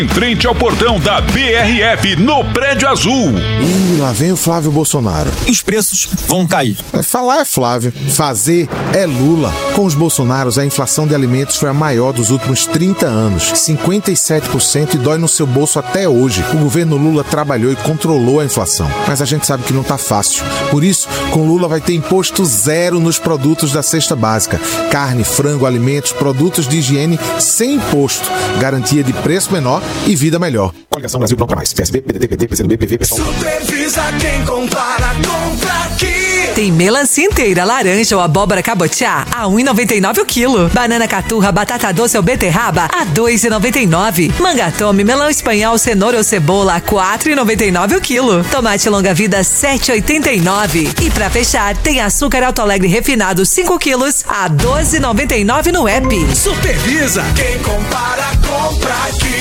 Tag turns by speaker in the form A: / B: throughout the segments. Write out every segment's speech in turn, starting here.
A: Em frente ao portão da BRF, no Prédio Azul.
B: Ih, lá vem o Flávio Bolsonaro.
C: Os preços vão cair.
B: Falar é Flávio, fazer é Lula. Com os Bolsonaros, a inflação de alimentos foi a maior dos últimos 30 anos. 57% e dói no seu bolso até hoje. O governo Lula trabalhou e controlou a inflação. Mas a gente sabe que não tá fácil. Por isso, com Lula vai ter imposto zero nos produtos da cesta básica. Carne, frango, alimentos, produtos de higiene sem imposto. Garantia de preço menor e vida melhor. Coligação Brasil Pronto Pra Mais. PSB, PDT, PT, PCdoB, PV, PSOL.
D: Supervisa quem compara, compra aqui.
E: Tem melancia inteira, laranja ou abóbora cabotiá a R$ 1,99 o quilo. Banana caturra, batata doce ou beterraba a R$ 2,99. Manga tome, melão espanhol, cenoura ou cebola a R$ 4,99 o quilo. Tomate longa vida R$ 7,89. E pra fechar, tem açúcar Alto Alegre refinado 5 quilos a R$ 12,99 no app.
D: Supervisa quem compara, compra aqui.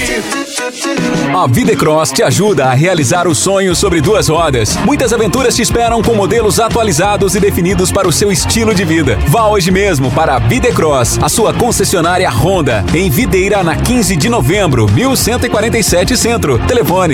F: A Videcross te ajuda a realizar o sonho sobre duas rodas. Muitas aventuras te esperam com modelos atualizados e definidos para o seu estilo de vida. Vá hoje mesmo para a Videcross, a sua concessionária Honda, em Videira, na 15 de novembro, 1147 Centro. Telefone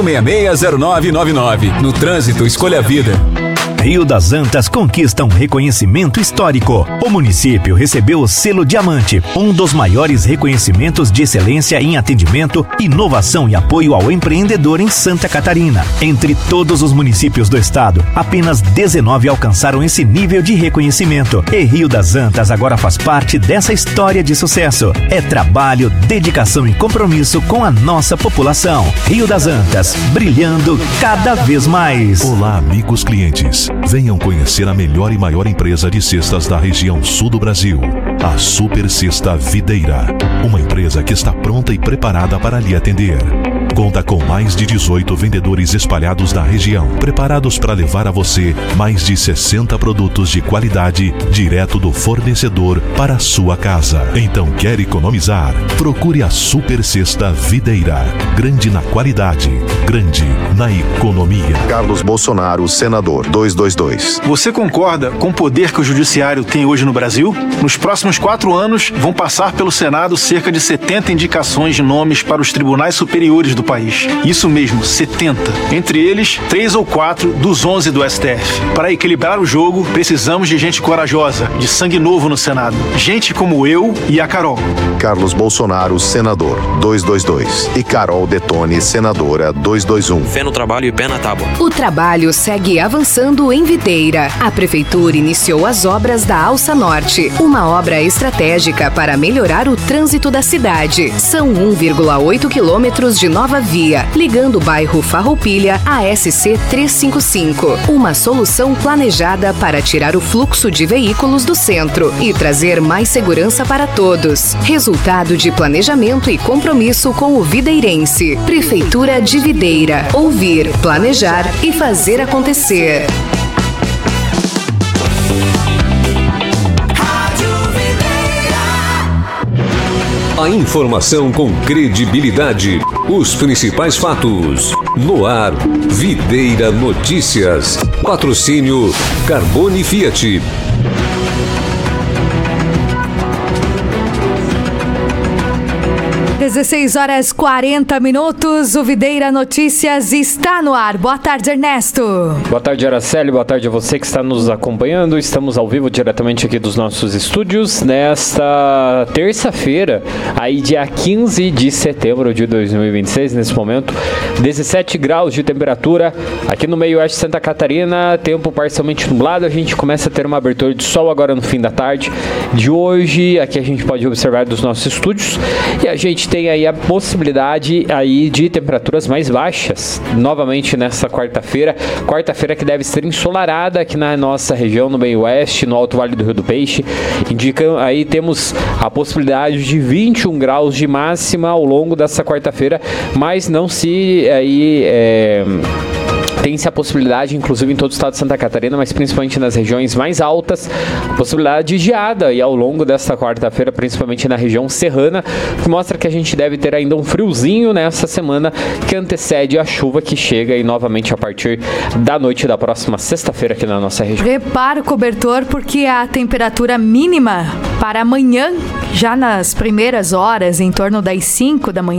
F: 3566-0999. No trânsito, escolha a vida.
G: Rio das Antas conquista um reconhecimento histórico. O município recebeu o selo Diamante, um dos maiores reconhecimentos de excelência em atendimento, inovação e apoio ao empreendedor em Santa Catarina. Entre todos os municípios do estado, apenas 19 alcançaram esse nível de reconhecimento. E Rio das Antas agora faz parte dessa história de sucesso. É trabalho, dedicação e compromisso com a nossa população. Rio das Antas, brilhando cada vez mais.
H: Olá, amigos clientes. Venham conhecer a melhor e maior empresa de cestas da região sul do Brasil, a Super Cesta Videira, uma empresa que está pronta e preparada para lhe atender. Conta com mais de 18 vendedores espalhados na região, preparados para levar a você mais de 60 produtos de qualidade direto do fornecedor para a sua casa. Então, quer economizar? Procure a Super Cesta Videira. Grande na qualidade, grande na economia.
I: Carlos Bolsonaro, senador, 222.
J: Você concorda com o poder que o judiciário tem hoje no Brasil? Nos próximos 4 anos, vão passar pelo Senado cerca de 70 indicações de nomes para os tribunais superiores do país. Isso mesmo, 70. Entre eles, 3 ou 4 dos 11 do STF. Para equilibrar o jogo, precisamos de gente corajosa, de sangue novo no Senado. Gente como eu e a Carol.
I: Carlos Bolsonaro, senador, 222. E Carol Detone, senadora, 221.
K: Fé no trabalho e pé na tábua.
L: O trabalho segue avançando em Videira. A Prefeitura iniciou as obras da Alça Norte, uma obra estratégica para melhorar o trânsito da cidade. São 1,8 quilômetros de nova via, ligando o bairro Farroupilha à SC 355. Uma solução planejada para tirar o fluxo de veículos do centro e trazer mais segurança para todos. Resultado de planejamento e compromisso com o videirense. Prefeitura de Videira. Ouvir, planejar e fazer acontecer.
M: A informação com credibilidade. Os principais fatos. No ar, Videira Notícias. Patrocínio Carbone Fiat.
N: 16h40, o Videira Notícias está no ar. Boa tarde, Ernesto.
O: Boa tarde, Araceli. Boa tarde a você que está nos acompanhando. Estamos ao vivo diretamente aqui dos nossos estúdios nesta terça-feira, aí dia 15 de setembro de 2026, nesse momento. 17 graus de temperatura aqui no meio oeste de Santa Catarina, tempo parcialmente nublado. A gente começa a ter uma abertura de sol agora no fim da tarde de hoje. Aqui a gente pode observar dos nossos estúdios e a gente tem aí a possibilidade aí de temperaturas mais baixas novamente nessa quarta-feira que deve ser ensolarada aqui na nossa região, no meio oeste, no Alto Vale do Rio do Peixe. Indica aí, temos a possibilidade de 21 graus de máxima ao longo dessa quarta-feira, mas não se aí tem-se a possibilidade, inclusive em todo o estado de Santa Catarina, mas principalmente nas regiões mais altas, a possibilidade de geada e ao longo desta quarta-feira, principalmente na região serrana, que mostra que a gente deve ter ainda um friozinho nessa semana que antecede a chuva que chega aí novamente a partir da noite da próxima sexta-feira aqui na nossa região.
N: Prepara o cobertor porque a temperatura mínima para amanhã, já nas primeiras horas, em torno das 5 da manhã,